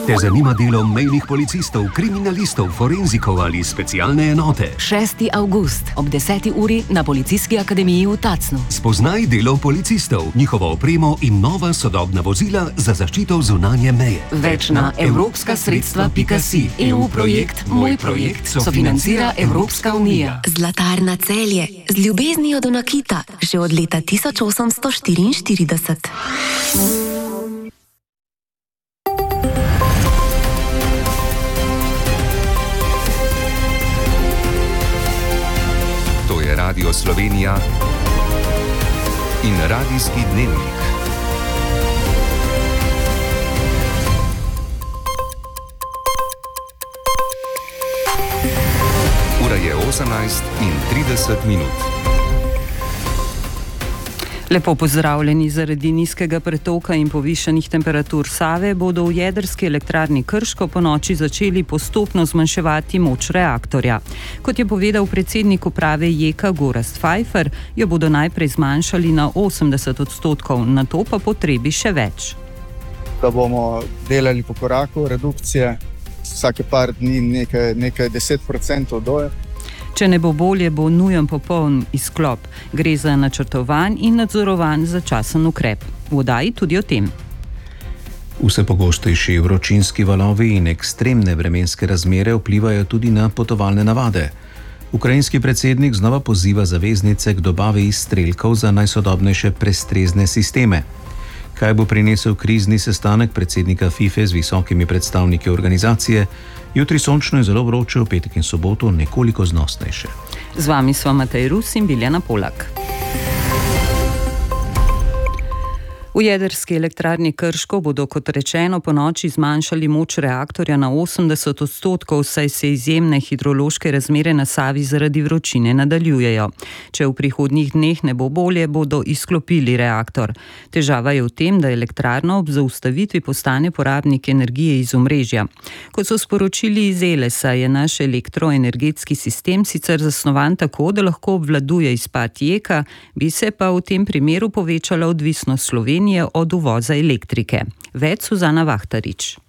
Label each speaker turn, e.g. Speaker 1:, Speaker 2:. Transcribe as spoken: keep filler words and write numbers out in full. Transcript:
Speaker 1: Te zanima delo mejnih policistov, kriminalistov, forenzikov ali specialne enote?
Speaker 2: šesti avgust ob deseti uri na Policijski akademiji v Tacnu.
Speaker 1: Spoznaj delo policistov, njihovo opremo in nova sodobna vozila za zaščito zunanje meje.
Speaker 2: Več na evropska sredstva pika si. E U projekt Moj projekt sofinancira Evropska unija.
Speaker 3: Zlatarna Celje z ljubeznijo do nakita že od leta tisoč osemsto štiriinštirideset.
Speaker 4: To je Radio Slovenija in Radijski dnevnik. Ura je osemnajst in trideset minut.
Speaker 5: Lepo pozdravljeni. Zaradi nizkega pretoka in povišanih temperatur Save bodo v jedrski elektrarni Krško po noči začeli postopno zmanjševati moč reaktorja. Kot je povedal predsednik uprave Jeka Gorazd Fajfar, jo bodo najprej zmanjšali na osemdeset odstotkov, nato pa potrebi še več.
Speaker 6: Da bomo delali po koraku redukcije, vsake par dni nekaj, nekaj deset procentov doje.
Speaker 5: Če ne bo bolje, bo nujen popoln izklop. Gre za načrtovan in nadzorovan začasen ukrep. V oddaji tudi o tem.
Speaker 7: Vse pogostejši vročinski valovi in ekstremne vremenske razmere vplivajo tudi na potovalne navade. Ukrajinski predsednik znova poziva zaveznice k dobavi izstrelkov za najsodobnejše prestrezne sisteme. Kaj bo prinesel krizni sestanek predsednika FIFA z visokimi predstavniki organizacije? Jutri sončno je zelo vroče, v petek in soboto nekoliko znosnejše.
Speaker 5: Z vami sva Matej Rus in Biljana Polak. V jedrski elektrarni Krško bodo, kot rečeno, po noči zmanjšali moč reaktorja na osemdeset odstotkov, saj se izjemne hidrološke razmere na Savi zaradi vročine nadaljujejo. Če v prihodnjih dneh ne bo bolje, bodo izklopili reaktor. Težava je v tem, da elektrarna ob zaustavitvi postane porabnik energije iz omrežja. Kot so sporočili iz Elesa, je naš elektroenergetski sistem sicer zasnovan tako, da lahko obvladuje izpad jeka, bi se pa v tem primeru povečala odvisnost Slovenije od uvoza elektrike. Več Suzana Vahtarič.